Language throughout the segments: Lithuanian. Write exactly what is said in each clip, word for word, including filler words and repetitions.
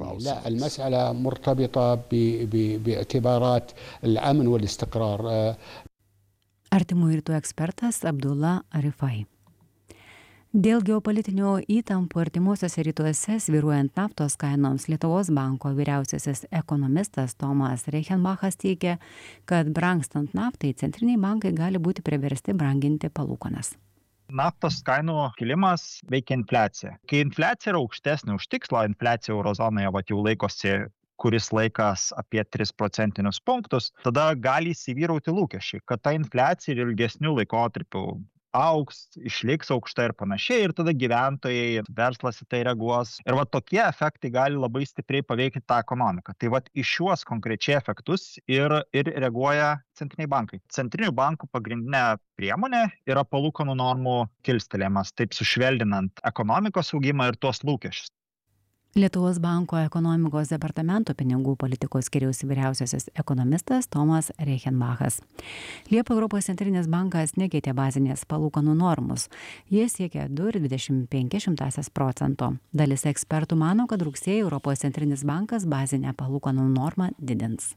لا المسألة مرتبطة ب... ب... باعتبارات الأمن والاستقرار. Artimųjų rytų ekspertas Abdullah Arifai. Dėl geopolitinių įtampų artimuosiuose rytuose svyruojant naftos kainoms, Lietuvos banko vyriausiasis ekonomistas Tomas Reichenbachas teigia, kad brangstant naftai centriniai bankai gali būti priversti branginti palūkanas. Naftos kainų kilimas veikia infliaciją. Kai infliacija yra aukštesnė už tikslą, infliacija euro zonoje vat jau laikosi kuris laikas apie tris procentinius punktus, tada gali įsivyrauti lūkesčiai, kad ta infliacija ir ilgesnių laikotarpių augs, išliks aukšta ir panašiai, ir tada gyventojai, verslas į tai reaguos. Ir va tokie efektai gali labai stipriai paveikti tą ekonomiką. Tai va į šiuos konkrečiai efektus ir, ir reaguoja centriniai bankai. Centrinių bankų pagrindinė priemonė yra palūkanų normų kilstelėjimas, taip sušvelninant ekonomikos augimą ir tuos lūkesčius. Lietuvos banko ekonomikos departamento pinigų politikos skyriaus vyriausiasis ekonomistas Tomas Reichenbachas. Liepą Europos centrinis bankas nekeitė bazinės palūkanų normus. Jie siekia du ir dvidešimt penkias šimtąsias procento. Dalis ekspertų mano, kad rugsėjį Europos centrinis bankas bazinę palūkanų normą didins.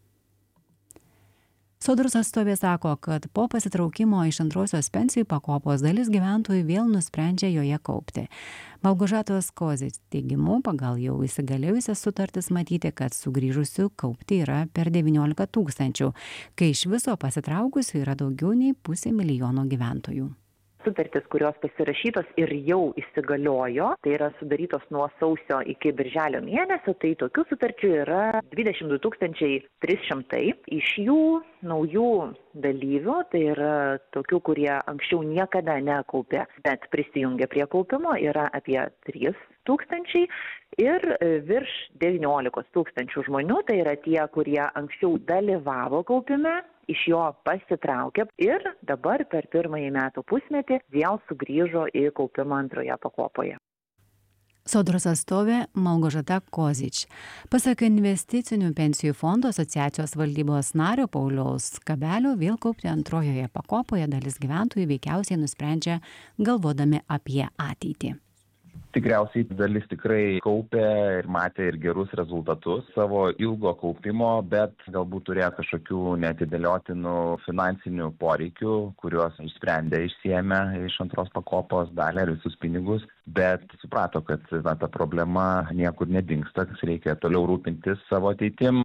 Sodros atstovė sako, kad po pasitraukimo iš antrosios pensijų pakopos dalis gyventojų vėl nusprendžia joje kaupti. Malgožatos Kozic teigimu, pagal jau įsigalėjusias sutartis matyti, kad sugrįžusių kaupti yra per devyniolika tūkstančių, kai iš viso pasitraukusių yra daugiau nei pusė milijono gyventojų. Sutartis, kurios pasirašytos ir jau įsigaliojo, tai yra sudarytos nuo sausio iki birželio mėnesio, tai tokių sutarčių yra dvidešimt du tūkstančiai trys šimtai. Iš jų naujų dalyvių, tai yra tokių, kurie anksčiau niekada nekaupė, bet prisijungė prie kaupimo, yra apie trys tūkstančiai ir virš devyniolikos tūkstančių žmonių, tai yra tie, kurie anksčiau dalyvavo kaupime, iš jo pasitraukė ir dabar per pirmąjį metų pusmetį vėl sugrįžo į kaupimą antroje pakopoje. Sodros atstovė Malgožata Kozic. Pasak investicinių pensijų fondo asociacijos valdybos nario Pauliaus Kabelio, vėl kaupti antrojoje pakopoje dalis gyventojų veikiausiai nusprendžia galvodami apie ateitį. Tikriausiai dalis tikrai kaupė ir matė ir gerus rezultatus savo ilgo kaupimo, bet galbūt turėjo kažkokių neatidėliotinų finansinių poreikių, kuriuos išsprendė, išsiėmė iš antros pakopos dalį ar visus pinigus, bet suprato, kad na, ta problema niekur nedingsta, kas reikia toliau rūpintis savo ateitim.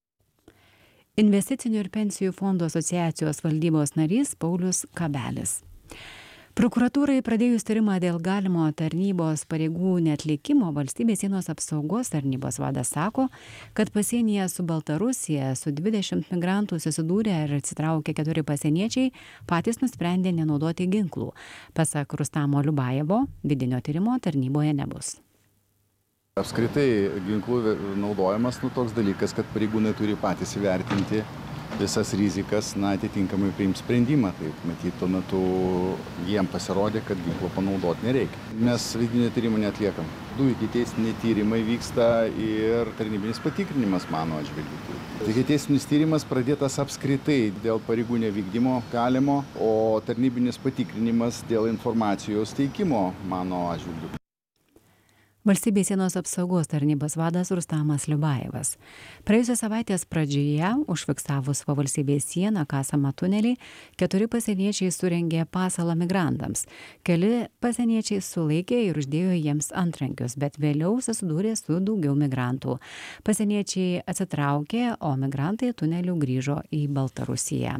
Investicinių ir pensijų fondo asociacijos valdybos narys Paulius Kabelis. Prokuratūrai pradėjus tyrimą dėl galimo tarnybos pareigų neatlikimo, Valstybės sienos apsaugos tarnybos vadas sako, kad pasienyje su Baltarusija su dvidešimt migrantų susidūrė ir atsitraukė keturi pasieniečiai, patys nusprendė nenaudoti ginklų. Pasak Rustamo Liubajevo, vidinio tyrimo tarnyboje nebus. Apskritai ginklų naudojimas nu, toks dalykas, kad pareigūnai turi patys įvertinti visas rizikas, na, atitinkamai priims sprendimą. Taip, matyt, tuo metu jiem pasirodė, kad ginklo panaudoti nereikia. Mes vidinio tyrimo neatliekam. Du ikiteisminiai tyrimai vyksta ir tarnybinis patikrinimas mano atžvilgiu. Ikiteisminis tyrimas pradėtas apskritai dėl pareigų nevykdymo galimo, o tarnybinis patikrinimas dėl informacijos teikimo mano atžvilgiu. Valstybės sienos apsaugos tarnybos vadas Rustamas Liubajevas. Praėjusios savaitės pradžioje, užfiksavus po valstybės sieną kasamą tunelį, keturi pasieniečiai surengė pasalą migrantams. Keli pasieniečiai sulaikė ir uždėjo jiems antrankius, bet vėliau susidūrė su daugiau migrantų. Pasieniečiai atsitraukė, o migrantai tuneliu grįžo į Baltarusiją.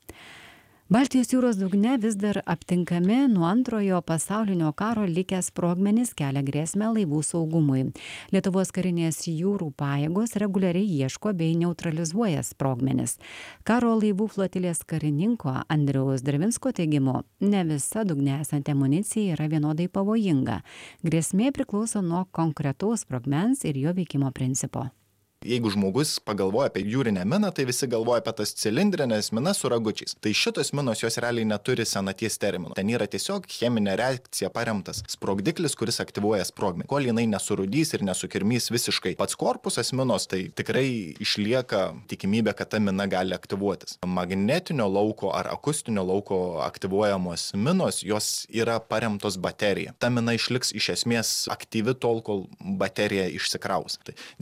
Baltijos jūros dugne vis dar aptinkami nuo antrojo pasaulinio karo likę sprogmenys kelia grėsmę laivų saugumui. Lietuvos karinės jūrų pajėgos reguliariai ieško bei neutralizuoja sprogmenis. Karo laivų flotilės karininko Andriaus Dravinsko teigimu, ne visa dugne esanti amunicija yra vienodai pavojinga. Grėsmė priklauso nuo konkretaus sprogmens ir jo veikimo principo. Jeigu žmogus pagalvoja apie jūrinę miną, tai visi galvoja apie tas cilindrinės minas su ragučiais. Tai šitos minos jos realiai neturi senaties terminų. Ten yra tiesiog cheminė reakcija paremtas sprogdiklis, kuris aktyvuoja sprogmenį. Kol jinai nesurudys ir nesukirmys visiškai pats korpusas minos, tai tikrai išlieka tikimybė, kad ta mina gali aktyvuotis. Magnetinio lauko ar akustinio lauko aktyvuojamos minos, jos yra paremtos baterija. Ta mina išliks iš esmės aktyvi tol, kol baterija išsikraus. Tai